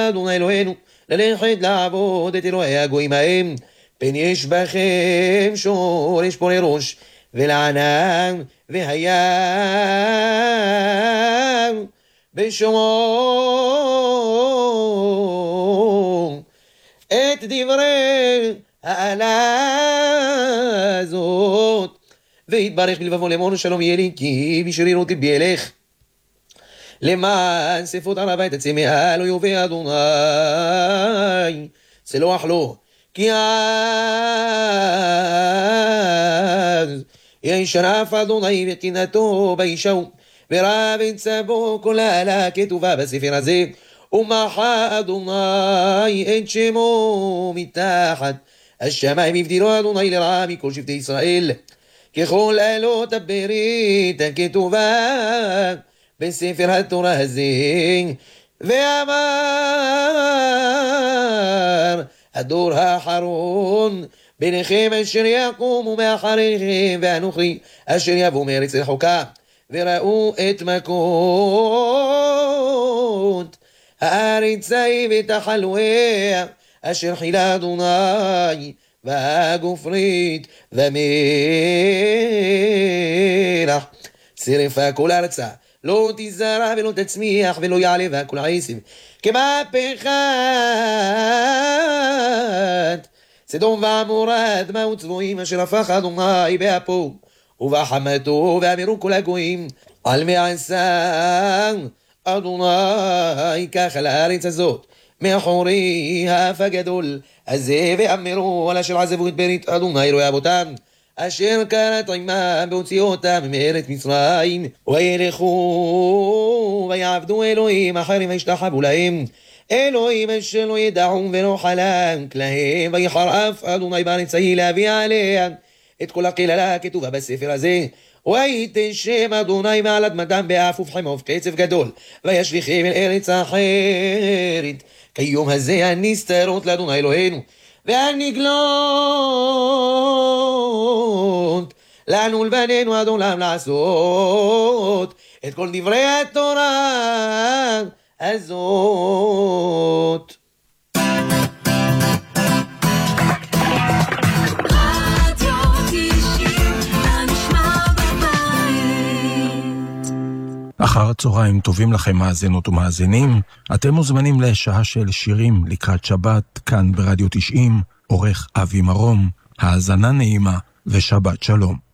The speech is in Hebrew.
אדוני אלוהינו, ללכת לעבוד את אלוהי הגויים ההם, פן יש בכם שורש פורה ראש, ולענם והים בשומעו את דברי העלה הזאת, ויתברך בלבבו לאמור שלום יהיה לי, כי בשרירות ליבי אלך. למען שפות ערבה את הצמאה לא יובא אדוני, סלוח לו, כי אז ישרף אדוני וקנאתו בישעו, ורב צבו כל העלה כתובה בספר הזה, ומחה אדוני את שמו מתחת השמיים, הבדילו אדוני לרעה מכל שבטי ישראל, ככל עלות הברית הכתובה בספר התורה הזה. ואמר הדור האחרון ביניכם אשר יקומו מאחריכם, ואנוכי אשר יבוא מארץ רחוקה, וראו את מכות הארץ ההיא ותחלואיה אשר חילה אדוני, והגופרית והמלח שרפה כל ארצה, לא תזרע ולא תצמיח ולא יעלה, והכל עשב כמהפכת סדום ועמורה, אדמה וצבועים, אשר הפך אדוני באפו ובחמתו, ואמרו כל הגויים על מעשה אדוני כך על הארץ הזאת מאחורי האף הגדול הזה, ואמרו על אשר עזבו את ברית אדוני אלוהי אבותם אשר כרת עמם והוציאו אותם מארץ מצרים, וילכו ויעבדו אלוהים אחרים וישתחוו להם, אלוהים אשר לא ידעו ולא חלק להם, ויחרף אדוני בארץ ההיא להביא עליה את כל הקללה הכתובה בספר הזה, ויתשם אדוני מעל אדמתם באף ובחמוב קצף גדול, וישליכם אל ארץ אחרת כיום הזה הנסתרות לאדוני אלוהינו, והנגלות לנו לבנינו עד עולם לעשות את כל דברי התורה הזאת. אחר הצהריים טובים לכם מאזינות ומאזינים, אתם מוזמנים לשעה של שירים לקראת שבת כאן ברדיו 90, עורך אבי מרום, האזנה נעימה ושבת שלום.